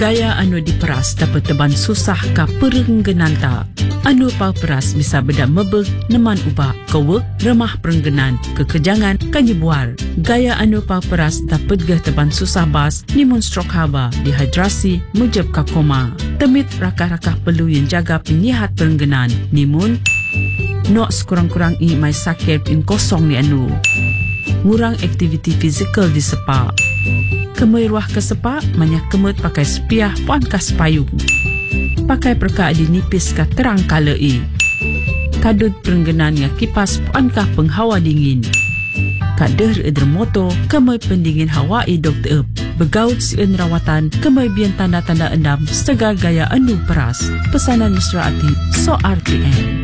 Gaya anu diperas dapat teban susah ka perenggenan ta. Anu peras bisa beda mebeg neman ubah kewe remah perenggenan kekejangan kanyebuar. Gaya anu peras dapat gah teban susah bas nimun stroke haba dehidrasi mujab ka koma. Temit rakah-rakah perlu yang jaga penyihat perenggenan nimun nok sekurang-kurang i mai sakit in kosong ni anu. Ngurang aktiviti fizikal di sepa. Kemai ruah ke sepa, banyak kemut pakai sepiah puan kas payung. Pakai perka di nipis ka terang kala i. Kadut perenggenan ya kipas puan kah penghawa dingin. Kader edermoto, kemai pendingin hawa i dokter. Begaut sien rawatan, kemai bian tanda-tanda endam segar gaya anu peras. Pesanan Mesra Ati, So RTM.